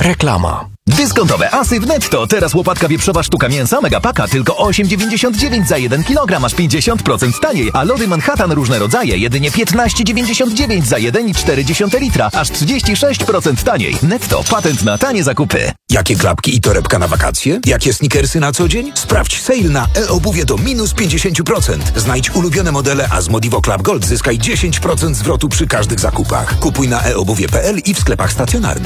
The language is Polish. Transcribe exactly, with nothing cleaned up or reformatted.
Reklama. Dyskontowe asy w Netto. Teraz łopatka wieprzowa sztuka mięsa Megapaka tylko osiem dziewięćdziesiąt dziewięć za jeden kilogram, aż pięćdziesiąt procent taniej. A lody Manhattan różne rodzaje jedynie piętnaście dziewięćdziesiąt dziewięć za jeden i cztery dziesiąte litra, aż trzydzieści sześć procent taniej. Netto. Patent na tanie zakupy. Jakie klapki i torebka na wakacje? Jakie sneakersy na co dzień? Sprawdź sale na e-obuwie do minus pięćdziesiąt procent. Znajdź ulubione modele, a z Modivo Club Gold zyskaj dziesięć procent zwrotu przy każdych zakupach. Kupuj na e obuwie kropka p l i w sklepach stacjonarnych.